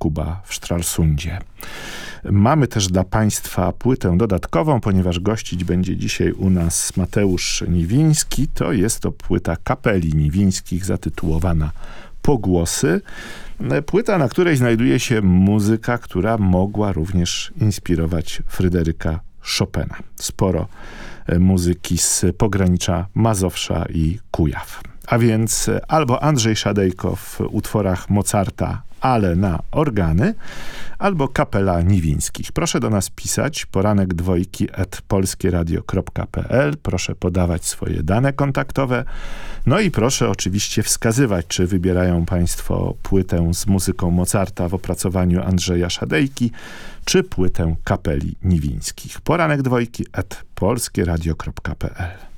Jakuba w Stralsundzie. Mamy też dla Państwa płytę dodatkową, ponieważ gościć będzie dzisiaj u nas Mateusz Niwiński. To jest to płyta kapeli niwińskich zatytułowana Pogłosy. Płyta, na której znajduje się muzyka, która mogła również inspirować Fryderyka Chopina. Sporo muzyki z pogranicza Mazowsza i Kujaw. A więc albo Andrzej Szadejko w utworach Mozarta, ale na organy, albo kapela Niwińskich. Proszę do nas pisać poranek2@polskieradio.pl. Proszę podawać swoje dane kontaktowe. No i proszę oczywiście wskazywać, czy wybierają Państwo płytę z muzyką Mozarta w opracowaniu Andrzeja Szadejki, czy płytę kapeli Niwińskich. poranek2@polskieradio.pl.